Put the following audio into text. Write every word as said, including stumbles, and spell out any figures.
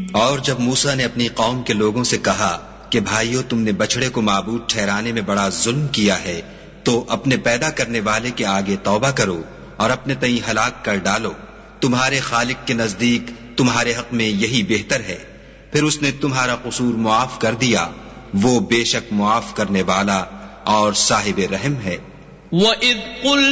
और जब मूसा ने अपनी कौम के लोगों से कहा कि भाइयों, तुमने बछड़े को माबूद ठहराने में बड़ा जुल्म किया है, तो अपने पैदा करने वाले के आगे तौबा करो और अपने तई हलाक कर डालो। तुम्हारे खालिक के नजदीक तुम्हारे हक में यही बेहतर है। फिर उसने तुम्हारा कसूर मुआफ कर दिया। वो बेशक मुआफ करने वाला और साहिब रहम है।